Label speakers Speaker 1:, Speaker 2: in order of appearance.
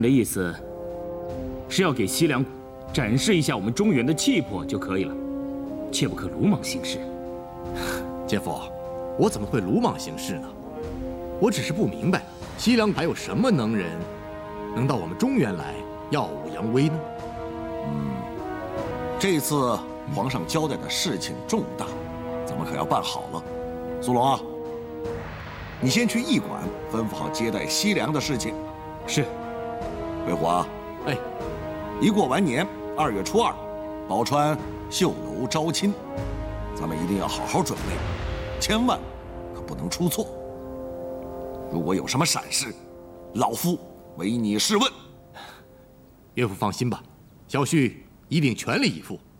Speaker 1: 的意思是要给西凉展示一下我们中原的气魄就可以了，切不可鲁莽行事。
Speaker 2: 姐夫，我怎么会鲁莽行事呢？我只是不明白，西凉还有什么能人能到我们中原来耀武扬威呢？
Speaker 3: 这次皇上交代的事情重大，咱们可要办好了。苏龙啊，你先去驿馆吩咐好接待西凉的事情。
Speaker 1: 是。
Speaker 3: 魏虎啊，
Speaker 2: 哎，
Speaker 3: 一过完年，2月初2，宝川绣楼招亲，咱们一定要好好准备，千万可不能出错。如果有什么闪失，老夫唯你是问。
Speaker 2: 岳父放心吧，小婿一定全力以赴。